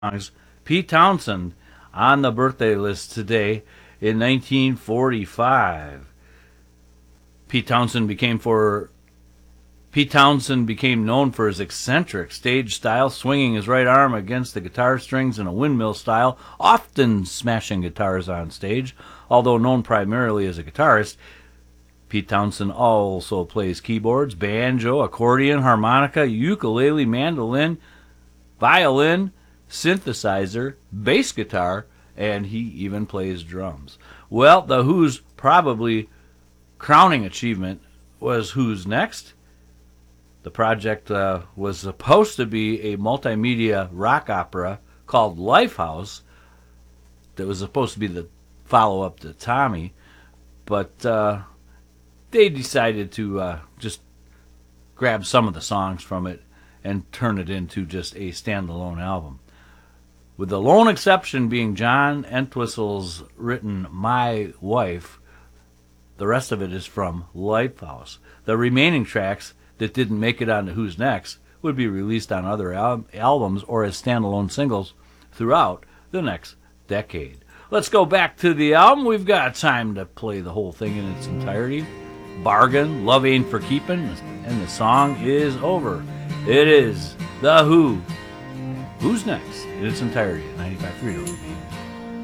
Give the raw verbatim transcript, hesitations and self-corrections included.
songs. Pete Townsend on the birthday list today in nineteen forty-five. Pete Townsend became for Pete Townsend became known for his eccentric stage style, swinging his right arm against the guitar strings in a windmill style, often smashing guitars on stage. Although known primarily as a guitarist, Pete Townsend also plays keyboards, banjo, accordion, harmonica, ukulele, mandolin, violin, synthesizer, bass guitar, and he even plays drums. Well, The Who's probably crowning achievement was Who's Next. The project uh, was supposed to be a multimedia rock opera called Lifehouse that was supposed to be the follow-up to Tommy, but uh, they decided to uh, just grab some of the songs from it and turn it into just a standalone album. With the lone exception being John Entwistle's written My Wife, the rest of it is from Lifehouse. The remaining tracks that didn't make it on to Who's Next would be released on other al- albums or as standalone singles throughout the next decade. Let's go back to the album. We've got time to play the whole thing in its entirety. Bargain, Love Ain't for Keeping, and the song is over. It is The Who. Who's Next in its entirety at ninety-five point three W B.